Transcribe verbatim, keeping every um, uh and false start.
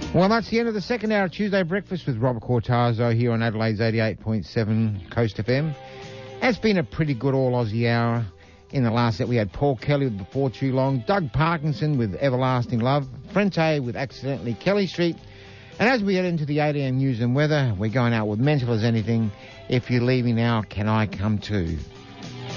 Well, that's the end of the second hour of Tuesday Breakfast with Robert Cortazzo here on Adelaide's eighty-eight point seven Coast F M. It's been a pretty good all-Aussie hour. In the last set, we had Paul Kelly with Before Too Long, Doug Parkinson with Everlasting Love, Frente with Accidentally Kelly Street. And as we get into the eight a.m. news and weather, we're going out with Mental as Anything. If you're leaving now, can I come too?